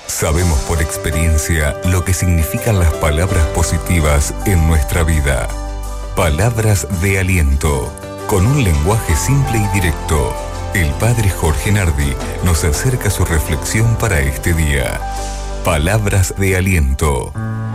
Sabemos por experiencia lo que significan las palabras positivas en nuestra vida. Palabras de aliento, con un lenguaje simple y directo. El padre Jorge Nardi nos acerca su reflexión para este día. Palabras de aliento.